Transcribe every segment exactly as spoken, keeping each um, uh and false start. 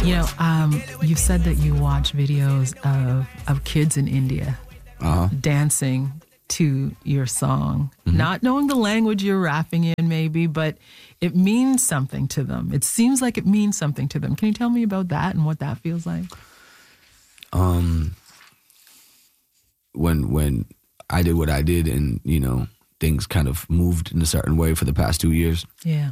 You know, um, you said that you watch videos of, of kids in India uh-huh. dancing to your song, mm-hmm. not knowing the language you're rapping in maybe, but it means something to them. It seems like it means something to them. Can you tell me about that and what that feels like? Um, when when I did what I did and, you know, things kind of moved in a certain way for the past two years. Yeah.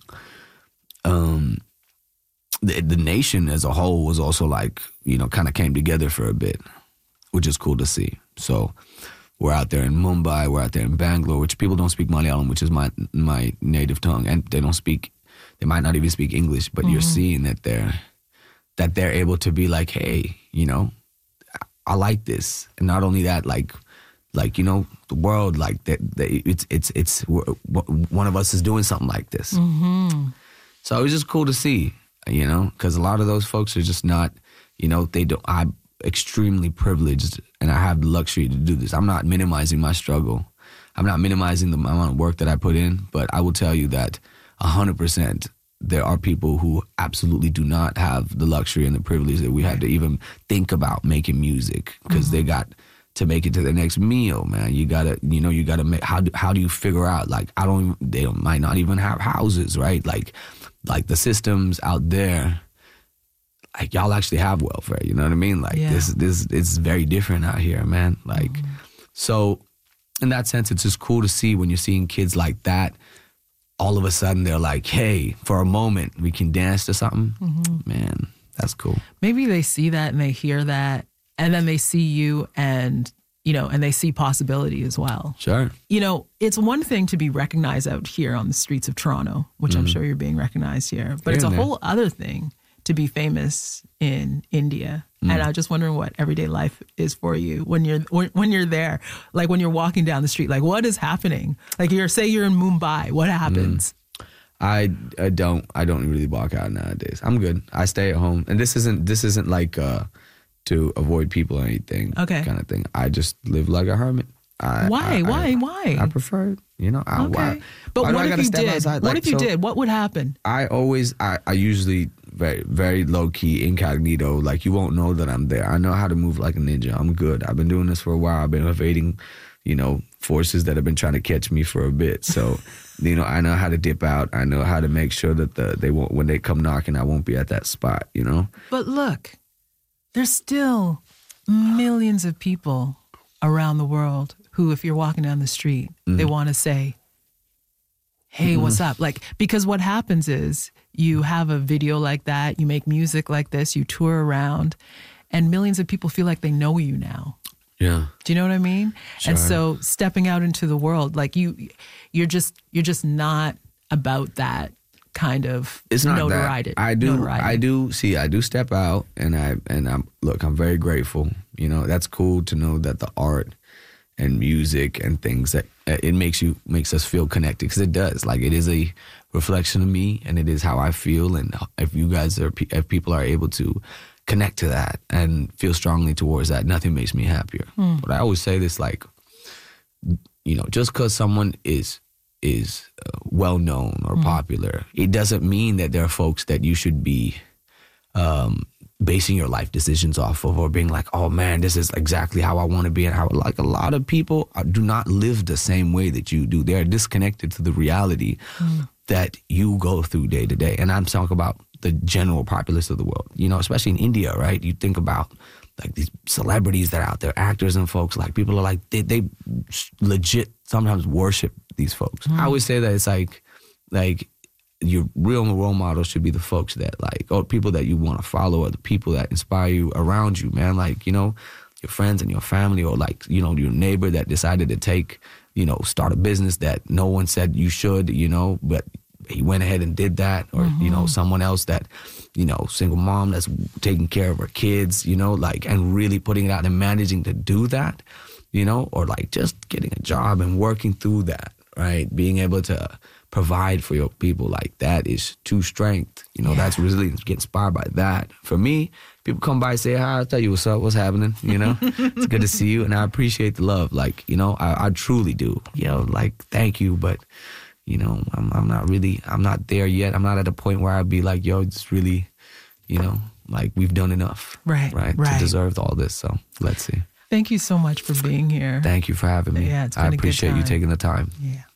Um, the, the nation as a whole was also like, you know, kind of came together for a bit, which is cool to see. So we're out there in Mumbai, we're out there in Bangalore, which people don't speak Malayalam, which is my my native tongue, and they don't speak, they might not even speak English, but mm-hmm. you're seeing that they're that they're able to be like, hey, you know, I like this, and not only that, like, like you know, the world, like that, it's it's it's one of us is doing something like this. Mm-hmm. So it was just cool to see, you know, because a lot of those folks are just not, you know, they don't. I'm extremely privileged, and I have the luxury to do this. I'm not minimizing my struggle. I'm not minimizing the amount of work that I put in, but I will tell you that one hundred percent there are people who absolutely do not have the luxury and the privilege that we have to even think about making music, because mm-hmm. they got to make it to the next meal, man. You gotta, you know, you gotta make, how do, how do you figure out, like, I don't, they might not even have houses, right? Like, like the systems out there, like, y'all actually have welfare, you know what I mean? Like, yeah. this, this, it's very different out here, man. Like, mm-hmm. so in that sense, it's just cool to see when you're seeing kids like that, all of a sudden they're like, hey, for a moment, we can dance to something. Mm-hmm. Man, that's cool. Maybe they see that and they hear that, and then they see you and, you know, and they see possibility as well. Sure. You know, it's one thing to be recognized out here on the streets of Toronto, which mm-hmm. I'm sure you're being recognized here, but here it's a there. whole other thing to be famous in India. Mm. And I'm just wondering what everyday life is for you when you're when, when you're there, like when you're walking down the street, like what is happening? Like you're say you're in Mumbai, what happens? Mm. I I don't I don't really walk out nowadays. I'm good. I stay at home, and this isn't this isn't like uh, to avoid people or anything. Okay. Kind of thing. I just live like a hermit. I, why? I, why? I, why? I prefer it. You know. I, okay. Why, but why what if you did? Outside? What Like, if you so did? What would happen? I always I I usually. Very, very low-key, incognito. Like, you won't know that I'm there. I know how to move like a ninja. I'm good. I've been doing this for a while. I've been evading, you know, forces that have been trying to catch me for a bit. So, you know, I know how to dip out. I know how to make sure that the they won't, when they come knocking, I won't be at that spot, you know? But look, there's still millions of people around the world who, if you're walking down the street, mm-hmm. they want to say, hey, mm-hmm. what's up? Like, because what happens is you have a video like that, you make music like this, you tour around, and millions of people feel like they know you now. Yeah. Do you know what I mean? Sure. And so stepping out into the world, like you, you're just, you're just not about that kind of it's not notoriety. That. I do, notoriety. I do see, I do step out, and I, and I'm, look, I'm very grateful. You know, that's cool to know that the art and music and things that it makes you makes us feel connected, because it does. Like, it is a reflection of me, and it is how I feel. And if you guys are, if people are able to connect to that and feel strongly towards that, nothing makes me happier. Hmm. But I always say this, like, you know, just because someone is is uh, well known or hmm. popular, it doesn't mean that there are folks that you should be um, basing your life decisions off of, or being like, oh man, this is exactly how I want to be. And how, like, a lot of people do not live the same way that you do. They're disconnected to the reality mm. that you go through day to day. And I'm talking about the general populace of the world, you know, especially in India, right? You think about like these celebrities that are out there, actors and folks, like people are like, they, they legit sometimes worship these folks. Mm. I always say that it's like, like, your real role models should be the folks that, like, or people that you want to follow, or the people that inspire you around you, man. Like, you know, your friends and your family, or like, you know, your neighbor that decided to take, you know, start a business that no one said you should, you know, but he went ahead and did that. Or, mm-hmm. you know, someone else that, you know, single mom that's taking care of her kids, you know, like, and really putting it out and managing to do that, you know, or like just getting a job and working through that, right? Being able to provide for your people, like, that is true strength. You know, yeah. That's resilience. Get inspired by that. For me, people come by and say hi, I'll tell you what's up, what's happening, you know? It's good to see you, and I appreciate the love. Like, you know, I, I truly do. You know, like, thank you, but, you know, I'm, I'm not really, I'm not there yet. I'm not at a point where I'd be like, yo, it's really, you know, like we've done enough. Right, Right. right. To deserve all this. So let's see. Thank you so much for being here. Thank you for having me. Yeah, it's been I a good appreciate you time. taking the time. Yeah.